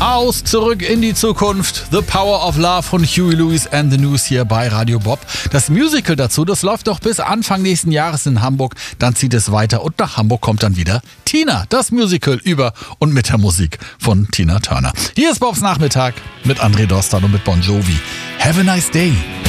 Aus Zurück in die Zukunft. The Power of Love von Huey Lewis and the News hier bei Radio Bob. Das Musical dazu, das läuft doch bis Anfang nächsten Jahres in Hamburg. Dann zieht es weiter und nach Hamburg kommt dann wieder Tina. Das Musical über und mit der Musik von Tina Turner. Hier ist Bobs Nachmittag mit André Dostal und mit Bon Jovi. Have a nice day.